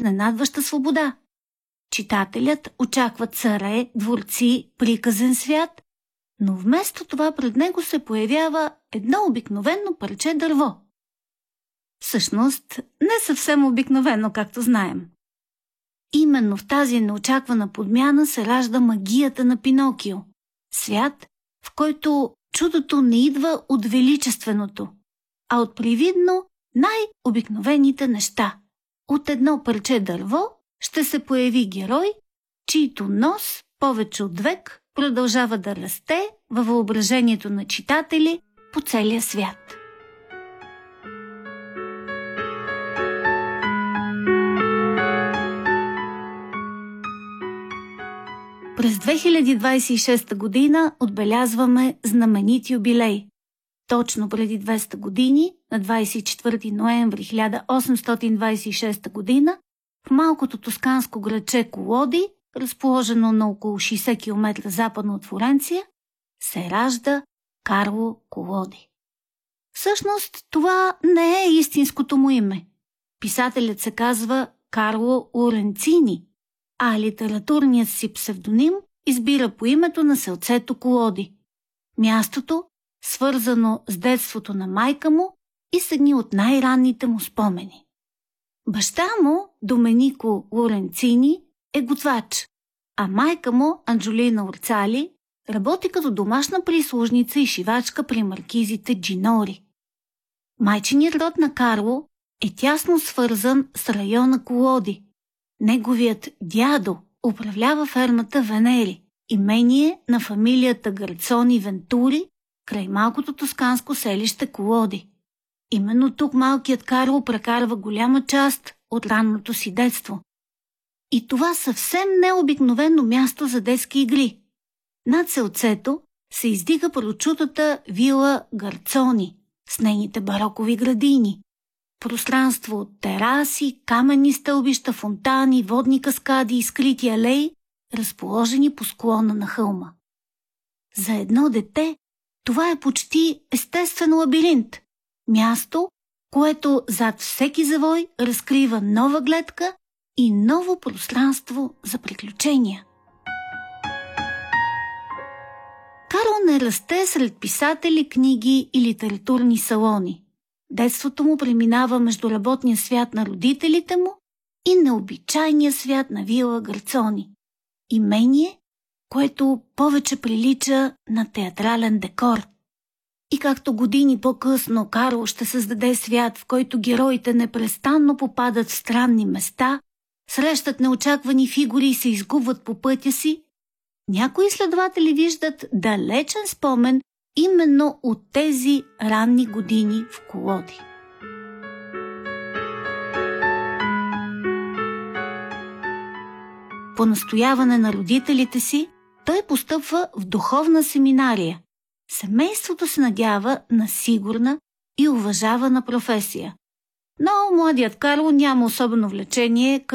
изненадваща свобода. Читателят очаква царе, дворци, приказен свят, но вместо това пред него се появява едно обикновено парче дърво. Всъщност, не съвсем обикновено, както знаем. Именно в тази неочаквана подмяна се ражда магията на Пинокио. Свят, в който чудото не идва от величественото, а от привидно най-обикновените неща. От едно парче дърво ще се появи герой, чийто нос повече от век продължава да расте във въображението на читатели по целия свят. През 2026 година отбелязваме знаменит юбилей. Точно преди 200 години, на 24 ноември 1826 година, в малкото тосканско градче Колоди, разположено на около 60 км западно от Флоренция, се ражда Карло Колоди. Всъщност това не е истинското му име. Писателят се казва Карло Лоренцини, а литературният си псевдоним избира по името на селцето Колоди. Мястото, свързано с детството на майка му и с едни от най-ранните му спомени. Баща му, Доменико Лоренцини, е готвач, а майка му, Анджолина Орцали, работи като домашна прислужница и шивачка при маркизите Джинори. Майчиният род на Карло е тясно свързан с района Колоди. Неговият дядо управлява фермата Венери, имение на фамилията Гарцони Вентури, край малкото тосканско селище Колоди. Именно тук малкият Карло прекарва голяма част от ранното си детство. И това съвсем необикновено място за детски игри. Над селцето се издига прочутата вила Гарцони с нейните барокови градини. Пространство от тераси, каменни стълбища, фонтани, водни каскади и скрити алеи, разположени по склона на хълма. За едно дете това е почти естествен лабиринт. Място, което зад всеки завой разкрива нова гледка и ново пространство за приключения. Карло не расте сред писатели, книги и литературни салони. Детството му преминава между работния свят на родителите му и необичайния свят на вила Гарцони. Имение, което повече прилича на театрален декор. И както години по-късно Карло ще създаде свят, в който героите непрестанно попадат в странни места, срещат неочаквани фигури и се изгубват по пътя си, някои изследователи виждат далечен спомен именно от тези ранни години в Колоди. По настояване на родителите си, той постъпва в духовна семинария. Семейството се надява на сигурна и уважавана професия. Но младият Карло няма особено влечение към